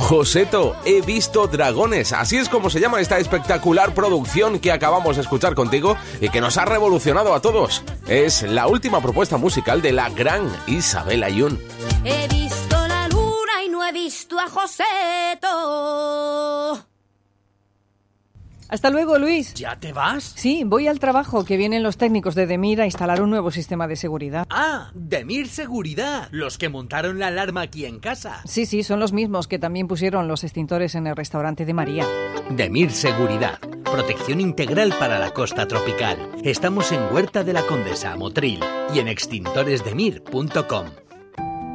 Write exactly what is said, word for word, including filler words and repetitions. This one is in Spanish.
Joseto, he visto dragones. Así es como se llama esta espectacular producción que acabamos de escuchar contigo y que nos ha revolucionado a todos. Es la última propuesta musical de la gran Isabel Ayun. He visto la luna y no he visto a Joseto. Hasta luego, Luis. ¿Ya te vas? Sí, voy al trabajo, que vienen los técnicos de Demir a instalar un nuevo sistema de seguridad. Ah, Demir Seguridad, los que montaron la alarma aquí en casa. Sí, sí, son los mismos que también pusieron los extintores en el restaurante de María. Demir Seguridad, protección integral para la costa tropical. Estamos en Huerta de la Condesa, Motril, y en extintores demir punto com.